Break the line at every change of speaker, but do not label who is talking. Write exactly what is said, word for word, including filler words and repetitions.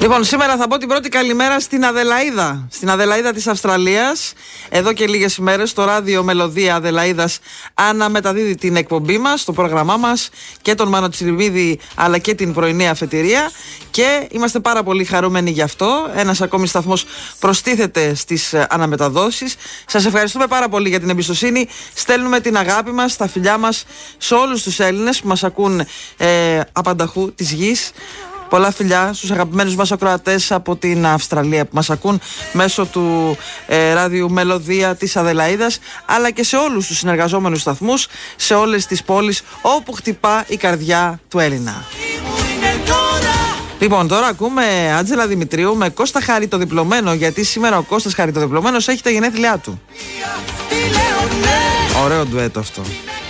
Λοιπόν, σήμερα θα πω την πρώτη καλημέρα στην Αδελαΐδα. Στην Αδελαΐδα της Αυστραλίας. Εδώ και λίγες ημέρες το ράδιο Μελωδία Αδελαΐδας αναμεταδίδει την εκπομπή μας, το πρόγραμμά μας και τον Μάνο Τσιριμίδη αλλά και την πρωινή αφετηρία. Και είμαστε πάρα πολύ χαρούμενοι γι' αυτό. Ένας ακόμη σταθμός προστίθεται στις αναμεταδόσεις. Σας ευχαριστούμε πάρα πολύ για την εμπιστοσύνη. Στέλνουμε την αγάπη μας, τα φιλιά μας σε όλους τους Έλληνες που μας ακούν ε, απανταχού της γης. Πολλά φιλιά στους αγαπημένους μας ακροατές από την Αυστραλία που μας ακούν μέσω του ε, ράδιου Μελωδία της Αδελαΐδας, αλλά και σε όλους τους συνεργαζόμενους σταθμούς, σε όλες τις πόλεις όπου χτυπά η καρδιά του Έλληνα. Λοιπόν, τώρα ακούμε Άντζελα Δημητρίου με Κώστα Χαριτοδιπλωμένο, γιατί σήμερα ο Κώστας Χαριτοδιπλωμένος έχει τα γενέθλιά του. Ωραίο ντουέτο αυτό.